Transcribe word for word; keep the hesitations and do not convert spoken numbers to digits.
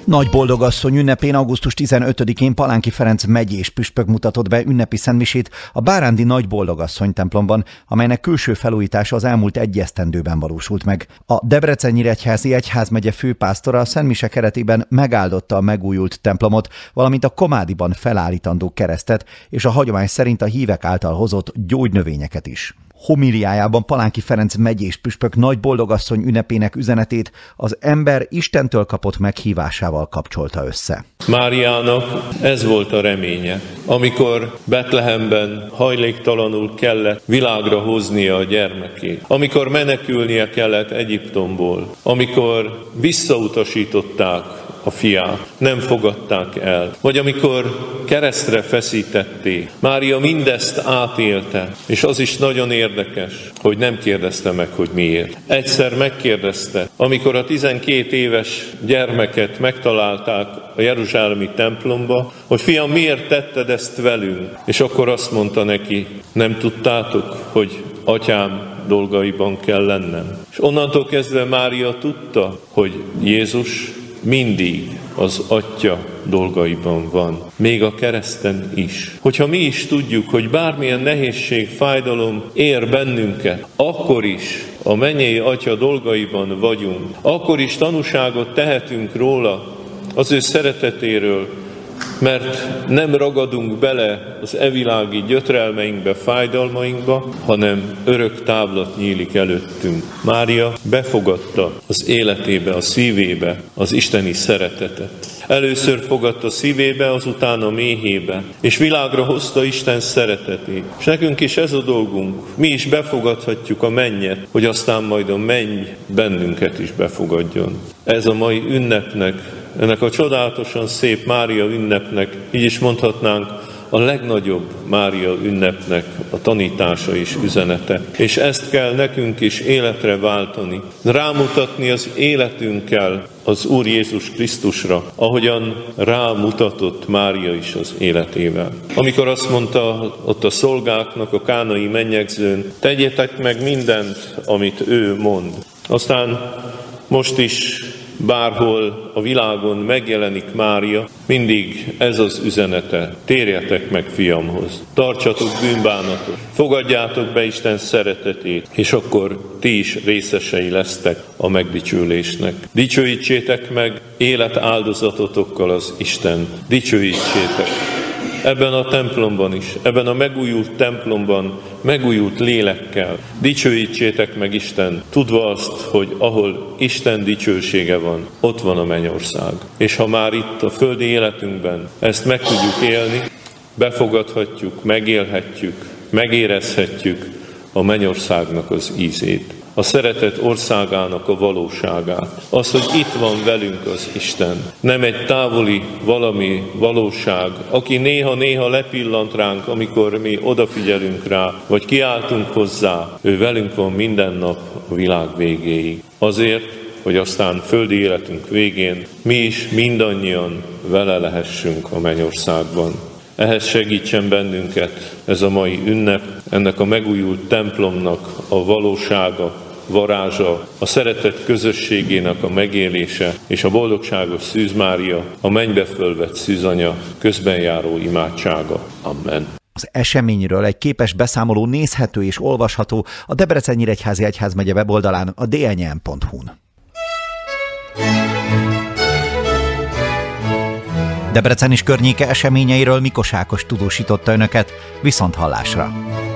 Nagy Boldogasszony ünnepén augusztus tizenötödikén Palánki Ferenc megyés püspök mutatott be ünnepi szentmisét a bárándi Nagy Boldogasszony templomban, amelynek külső felújítása az elmúlt egy esztendőben valósult meg. A Debrecen-Nyíregyházi Egyházmegye főpásztora a szentmise keretében megáldotta a megújult templomot, valamint a Komádiban felállítandó keresztet és a hagyomány szerint a hívek által hozott gyógynövényeket is. Homiliájában Palánki Ferenc megyés püspök Nagy Boldogasszony ünnepének üzenetét az ember Istentől kapott meghívásával kapcsolta össze. Máriának ez volt a reménye, amikor Betlehemben hajléktalanul kellett világra hoznia a gyermekét, amikor menekülnie kellett Egyiptomból, amikor visszautasították a fiát, nem fogadták el, vagy amikor keresztre feszítették. Mária mindezt átélte, és az is nagyon érdekes, hogy nem kérdezte meg, hogy miért. Egyszer megkérdezte, amikor a tizenkét éves gyermeket megtalálták a jeruzsálemi templomba, hogy fiam, miért tetted ezt velünk? És akkor azt mondta neki, nem tudtátok, hogy atyám dolgaiban kell lennem. És onnantól kezdve Mária tudta, hogy Jézus mindig az Atya dolgaiban van, még a kereszten is. Hogyha mi is tudjuk, hogy bármilyen nehézség, fájdalom ér bennünket, akkor is a mennyei Atya dolgaiban vagyunk, akkor is tanúságot tehetünk róla, az ő szeretetéről, mert nem ragadunk bele az evilági gyötrelmeinkbe, fájdalmainkba, hanem örök távlat nyílik előttünk. Mária befogadta az életébe, a szívébe az isteni szeretetet. Először fogadta szívébe, azután a méhébe, és világra hozta Isten szeretetét. És nekünk is ez a dolgunk, mi is befogadhatjuk a mennyet, hogy aztán majd a menny bennünket is befogadjon. Ez a mai ünnepnek, ennek a csodálatosan szép Mária ünnepnek, így is mondhatnánk, a legnagyobb Mária ünnepnek a tanítása és üzenete. És ezt kell nekünk is életre váltani. Rámutatni az életünkkel az Úr Jézus Krisztusra, ahogyan rámutatott Mária is az életével. Amikor azt mondta ott a szolgáknak a kánai mennyegzőn, tegyétek meg mindent, amit ő mond. Aztán most is bárhol a világon megjelenik Mária, mindig ez az üzenete. Térjetek meg fiamhoz, tartsatok bűnbánatot, fogadjátok be Isten szeretetét, és akkor ti is részesei lesztek a megdicsülésnek. Dicsőítsétek meg élet áldozatotokkal az Istent. Dicsőítsétek. Ebben a templomban is, ebben a megújult templomban, megújult lélekkel dicsőítsétek meg Isten, tudva azt, hogy ahol Isten dicsősége van, ott van a mennyország. És ha már itt a földi életünkben ezt meg tudjuk élni, befogadhatjuk, megélhetjük, megérezhetjük a mennyországnak az ízét, a szeretet országának a valóságát. Az, hogy itt van velünk az Isten. Nem egy távoli valami valóság, aki néha-néha lepillant ránk, amikor mi odafigyelünk rá, vagy kiáltunk hozzá. Ő velünk van minden nap a világ végéig. Azért, hogy aztán földi életünk végén mi is mindannyian vele lehessünk a mennyországban. Ehhez segítsen bennünket ez a mai ünnep, ennek a megújult templomnak a valósága, varázsa, a szeretet közösségének a megélése, és a boldogságos Szűz Mária, a mennybe fölvett szűzanya közben járó imádsága. Amen. Az eseményről egy képes beszámoló nézhető és olvasható a Debrecen-Nyíregyházi Egyházmegye weboldalán, a d n y n pont h u-n. Debrecen és környéke eseményeiről Mikos Ákos tudósította önöket, viszont hallásra.